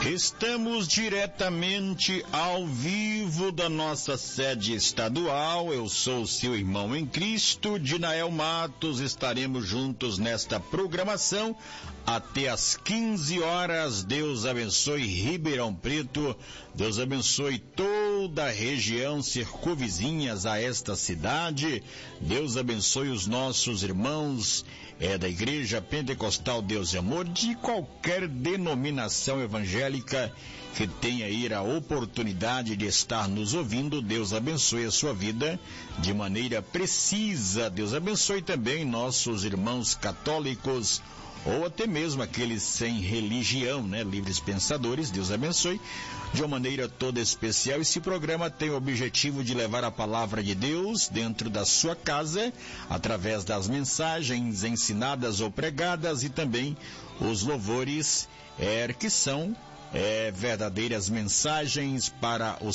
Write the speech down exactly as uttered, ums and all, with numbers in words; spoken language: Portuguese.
Estamos diretamente ao vivo da nossa sede estadual. Eu sou seu irmão em Cristo, Dinael Matos. Estaremos juntos nesta programação até às quinze horas. Deus abençoe Ribeirão Preto. Deus abençoe toda a região circunvizinhas a esta cidade. Deus abençoe os nossos irmãos é, da Igreja Pentecostal Deus e Amor, de qualquer denominação evangélica que tenha aí a oportunidade de estar nos ouvindo. Deus abençoe a sua vida de maneira precisa. Deus abençoe também nossos irmãos católicos ou até mesmo aqueles sem religião, né, livres pensadores. Deus abençoe de uma maneira toda especial. Esse programa tem o objetivo de levar a palavra de Deus dentro da sua casa, através das mensagens ensinadas ou pregadas e também os louvores é, que são é, verdadeiras mensagens para o